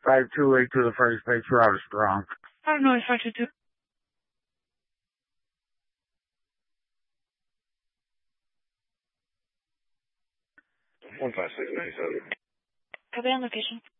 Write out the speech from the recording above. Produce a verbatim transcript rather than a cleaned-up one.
five two eight to the first page. I was drunk. I don't know if I should do. One five six ninety seven. Copy on location.